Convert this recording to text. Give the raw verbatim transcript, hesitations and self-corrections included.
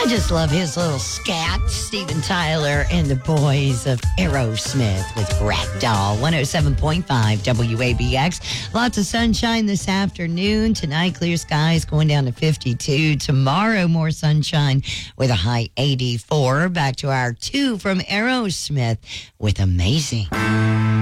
just love his little scat. Steven Tyler and the boys of Aerosmith with Ragdoll. one oh seven point five W A B X. Lots of sunshine this afternoon. Tonight, clear skies going down to fifty-two. Tomorrow, more sunshine with a high eighty-four. Back to our two from Aerosmith with Amazing.